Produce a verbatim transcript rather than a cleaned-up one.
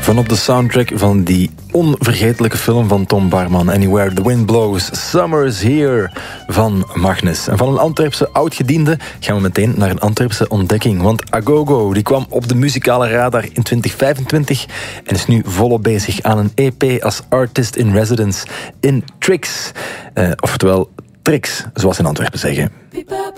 van op de soundtrack van die onvergetelijke film van Tom Barman, Anywhere the Wind Blows, Summer is Here van Magnus. En van een Antwerpse oudgediende gaan we meteen naar een Antwerpse ontdekking, want Agogo die kwam op de muzikale radar in twintig vijfentwintig en is nu volop bezig aan een E P als Artist in Residence in Trix. Uh, oftewel Trix, zoals ze in Antwerpen zeggen.